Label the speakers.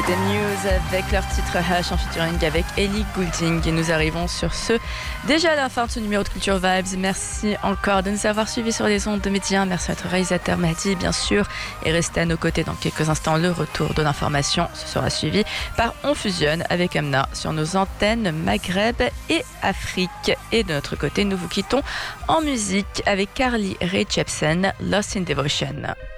Speaker 1: C'était News avec leur titre Hush en featuring avec Ellie Goulding. Et nous arrivons sur ce, déjà à la fin de ce numéro de Culture Vibes. Merci encore de nous avoir suivis sur les ondes de Média. Merci à notre réalisateur Mahdi, bien sûr. Et restez à nos côtés dans quelques instants. Le retour de l'information, ce sera suivi par On Fusionne avec Amna sur nos antennes Maghreb et Afrique. Et de notre côté, nous vous quittons en musique avec Carly Rae Jepsen, Lost in Devotion.